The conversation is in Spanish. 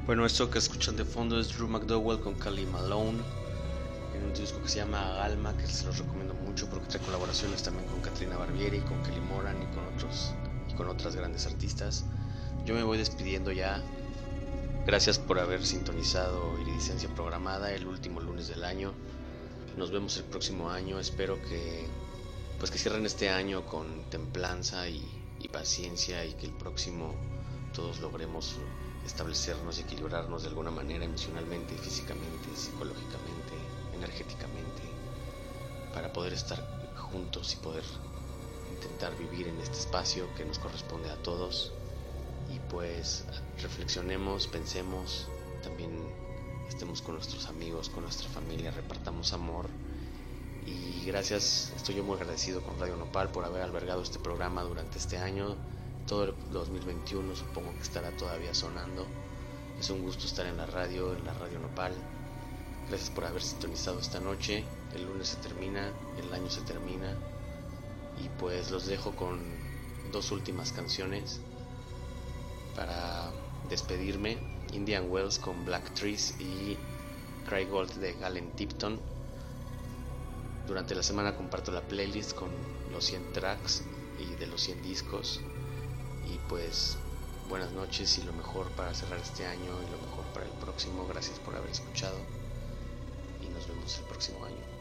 Bueno, esto que escuchan de fondo es Drew McDowell con Kelly Malone en un disco que se llama Alma, que se los recomiendo mucho porque trae colaboraciones también con Katrina Barbieri, con Kelly Moran y con otras grandes artistas. Yo me voy despidiendo ya. Gracias por haber sintonizado Iridicencia Programada el último lunes del año. Nos vemos el próximo año. Espero que cierren este año con templanza y paciencia, y que el próximo todos logremos establecernos y equilibrarnos de alguna manera emocionalmente, físicamente, psicológicamente, energéticamente, para poder estar juntos y poder intentar vivir en este espacio que nos corresponde a todos. Y pues reflexionemos, pensemos, también estemos con nuestros amigos, con nuestra familia, repartamos amor. Y gracias, estoy yo muy agradecido con Radio Nopal por haber albergado este programa durante este año. Todo el 2021 supongo que estará todavía sonando. Es un gusto estar en la radio Nopal. Gracias por haber sintonizado esta noche. El lunes se termina, el año se termina. Y pues los dejo con dos últimas canciones para despedirme. Indian Wells con Black Trees y Cry Gold de Galen Tipton. Durante la semana comparto la playlist con los 100 tracks y de los 100 discos. Y pues buenas noches y lo mejor para cerrar este año y lo mejor para el próximo. Gracias por haber escuchado y nos vemos el próximo año.